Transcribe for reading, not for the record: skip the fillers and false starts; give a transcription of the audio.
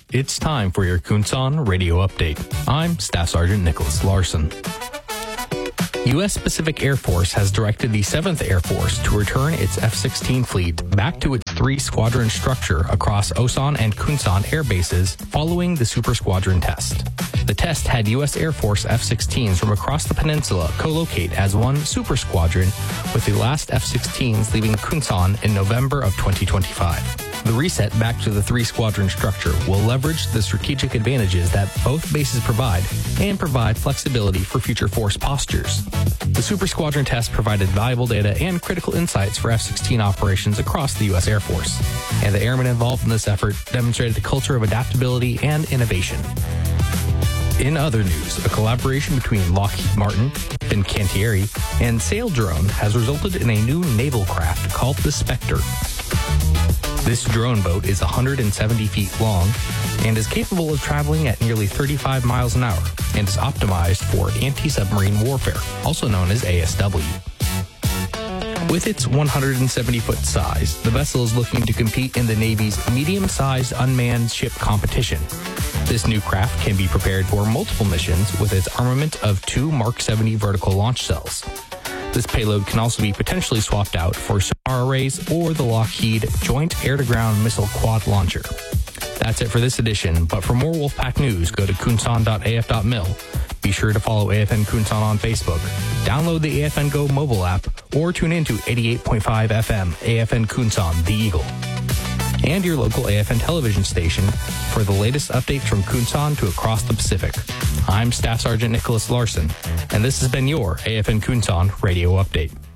It's time for your Kunsan Radio Update. I'm Staff Sergeant Nicholas Larson. U.S. Pacific Air Force has directed the 7th Air Force to return its F-16 fleet back to its 3-squadron structure across Osan and Kunsan air bases following the Super Squadron test. The test had U.S. Air Force F-16s from across the peninsula co-locate as one Super Squadron, with the last F-16s leaving Kunsan in November of 2025. The reset back to the 3-squadron structure will leverage the strategic advantages that both bases provide and provide flexibility for future force postures. The Super Squadron test provided valuable data and critical insights for F-16 operations across the U.S. Air Force, and the airmen involved in this effort demonstrated a culture of adaptability and innovation. In other news, a collaboration between Lockheed Martin, Fincantieri, and Saildrone has resulted in a new naval craft called the Spectre. This drone boat is 170 feet long and is capable of traveling at nearly 35 miles an hour and is optimized for anti-submarine warfare, also known as ASW. With its 170-foot size, the vessel is looking to compete in the Navy's medium-sized unmanned ship competition. This new craft can be prepared for multiple missions with its armament of 2 Mark 70 vertical launch cells. This payload can also be potentially swapped out for sonar arrays or the Lockheed Joint Air-to-Ground Missile Quad Launcher. That's it for this edition, but for more Wolfpack news, go to kunsan.af.mil. Be sure to follow AFN Kunsan on Facebook, download the AFN Go mobile app, or tune in to 88.5 FM AFN Kunsan, The Eagle, and your local AFN television station for the latest updates from Kunsan to across the Pacific. I'm Staff Sergeant Nicholas Larson, and this has been your AFN Kunsan Radio Update.